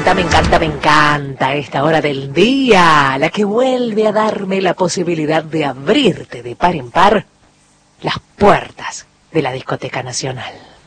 me encanta esta hora del día, la que vuelve a darme la posibilidad de abrirte de par en par las puertas de la Discoteca Nacional.